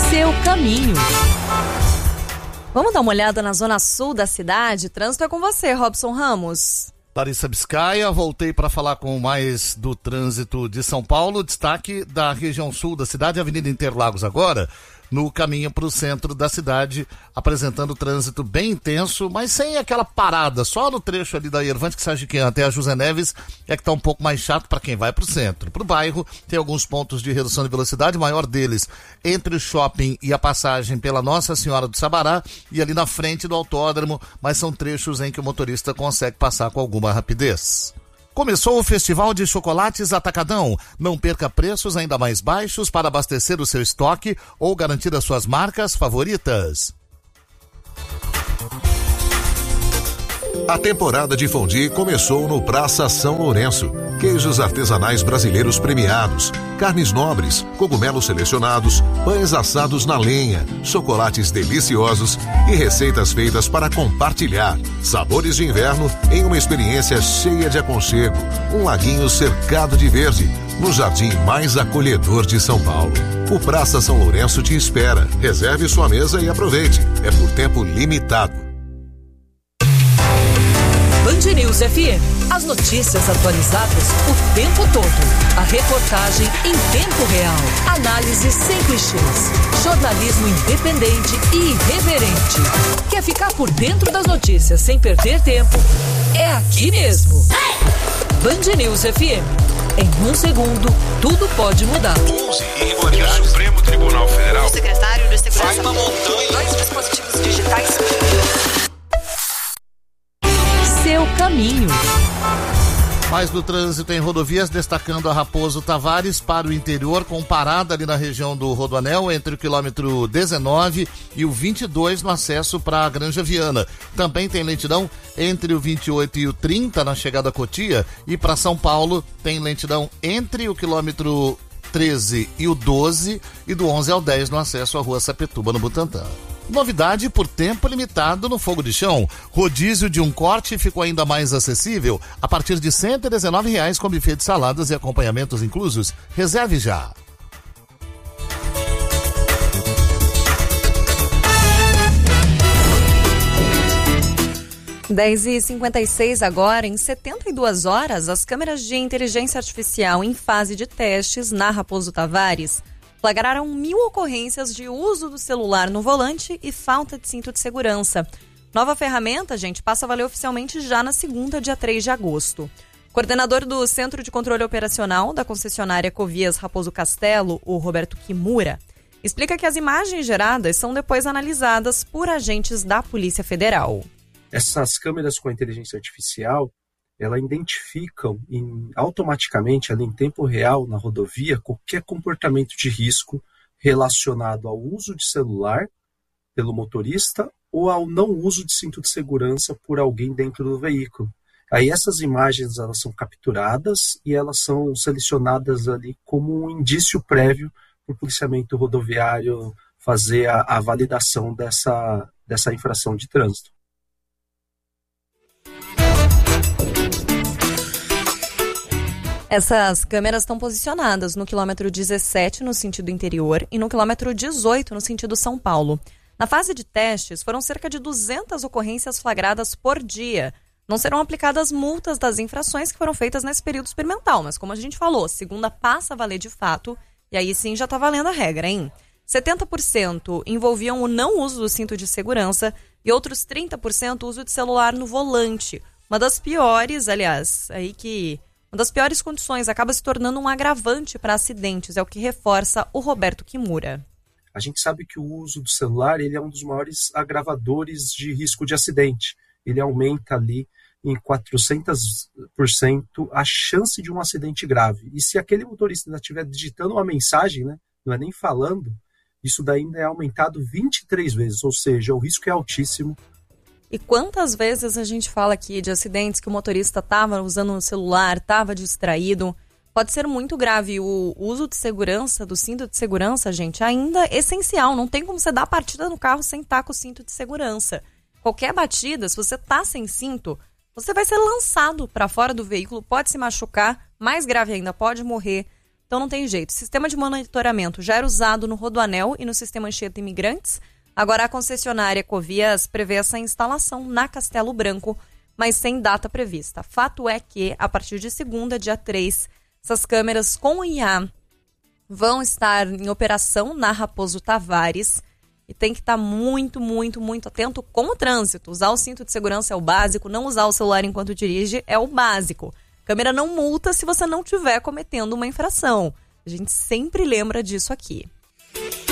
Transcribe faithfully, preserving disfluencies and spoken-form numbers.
Seu caminho. Vamos dar uma olhada na zona sul da cidade? Trânsito é com você, Robson Ramos. Larissa Biscaia, voltei para falar com mais do trânsito de São Paulo. Destaque da região sul da cidade, Avenida Interlagos agora, no caminho para o centro da cidade, apresentando trânsito bem intenso, mas sem aquela parada, só no trecho ali da Yervante, que sai de até a José Neves, é que está um pouco mais chato para quem vai para o centro. Para o bairro, tem alguns pontos de redução de velocidade, o maior deles entre o shopping e a passagem pela Nossa Senhora do Sabará, e ali na frente do autódromo, mas são trechos em que o motorista consegue passar com alguma rapidez. Começou o Festival de Chocolates Atacadão. Não perca preços ainda mais baixos para abastecer o seu estoque ou garantir as suas marcas favoritas. A temporada de fondue começou no Praça São Lourenço. Queijos artesanais brasileiros premiados, carnes nobres, cogumelos selecionados, pães assados na lenha, chocolates deliciosos e receitas feitas para compartilhar. Sabores de inverno em uma experiência cheia de aconchego. Um laguinho cercado de verde, no jardim mais acolhedor de São Paulo. O Praça São Lourenço te espera. Reserve sua mesa e aproveite. É por tempo limitado. Band News F M. As notícias atualizadas o tempo todo. A reportagem em tempo real. Análise sem clichês. Jornalismo independente e irreverente. Quer ficar por dentro das notícias sem perder tempo? É aqui mesmo. Band News F M. Em um segundo, tudo pode mudar. onze e o Supremo Tribunal Federal. O secretário de Segurança. Vai uma montanha. Dois dispositivos digitais. Seu caminho. Mais do trânsito em rodovias, destacando a Raposo Tavares para o interior, com parada ali na região do Rodoanel, entre o quilômetro dezenove e o vinte e dois no acesso para a Granja Viana. Também tem lentidão entre o vinte e oito e o trinta na chegada a Cotia, e para São Paulo tem lentidão entre o quilômetro treze e o doze e do onze ao dez no acesso à Rua Sapituba, no Butantã. Novidade por tempo limitado no Fogo de Chão. Rodízio de um corte ficou ainda mais acessível a partir de cento e dezenove reais, com buffet de saladas e acompanhamentos inclusos. Reserve já. dez e cinquenta e seis agora. Em setenta e duas horas, as câmeras de inteligência artificial em fase de testes na Raposo Tavares flagraram mil ocorrências de uso do celular no volante e falta de cinto de segurança. Nova ferramenta, gente, passa a valer oficialmente já na segunda, dia três de agosto. Coordenador do Centro de Controle Operacional da concessionária Ecovias Raposo Castelo, o Roberto Kimura, explica que as imagens geradas são depois analisadas por agentes da Polícia Federal. Essas câmeras com a inteligência artificial, ela identificam em, automaticamente, ali em tempo real, na rodovia, qualquer comportamento de risco relacionado ao uso de celular pelo motorista ou ao não uso de cinto de segurança por alguém dentro do veículo. Aí essas imagens, elas são capturadas e elas são selecionadas ali como um indício prévio para o policiamento rodoviário fazer a, a validação dessa, dessa infração de trânsito. Essas câmeras estão posicionadas no quilômetro dezessete, no sentido interior, e no quilômetro dezoito, no sentido São Paulo. Na fase de testes, foram cerca de duzentas ocorrências flagradas por dia. Não serão aplicadas multas das infrações que foram feitas nesse período experimental, mas como a gente falou, segunda passa a valer de fato, e aí sim já está valendo a regra, hein? setenta por cento envolviam o não uso do cinto de segurança e outros trinta por cento uso de celular no volante. Uma das piores, aliás, aí que... Uma das piores condições acaba se tornando um agravante para acidentes, é o que reforça o Roberto Kimura. A gente sabe que o uso do celular ele é um dos maiores agravadores de risco de acidente. Ele aumenta ali em quatrocentos por cento a chance de um acidente grave. E se aquele motorista ainda estiver digitando uma mensagem, né, não é nem falando, isso daí ainda é aumentado vinte e três vezes, ou seja, o risco é altíssimo. E quantas vezes a gente fala aqui de acidentes que o motorista estava usando o celular, estava distraído. Pode ser muito grave. O uso de segurança, do cinto de segurança, gente, ainda é essencial. Não tem como você dar a partida no carro sem estar com o cinto de segurança. Qualquer batida, se você tá sem cinto, você vai ser lançado para fora do veículo, pode se machucar, mais grave ainda, pode morrer. Então não tem jeito. O sistema de monitoramento já era usado no Rodoanel e no sistema Anchieta Imigrantes. Agora a concessionária Ecovias prevê essa instalação na Castelo Branco, mas sem data prevista. Fato é que, a partir de segunda, dia três, essas câmeras com I A vão estar em operação na Raposo Tavares e tem que estar muito, muito, muito atento com o trânsito. Usar o cinto de segurança é o básico, não usar o celular enquanto dirige é o básico. Câmera não multa se você não estiver cometendo uma infração. A gente sempre lembra disso aqui.